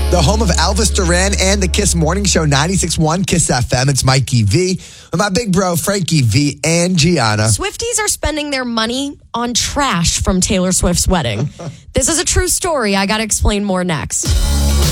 The home of Elvis Duran and the Kiss Morning Show, 96.1 Kiss FM. It's Mikey V with my big bro, Frankie V and Gianna. Swifties are spending their money on trash from Taylor Swift's wedding. This is a true story. I got to explain more next.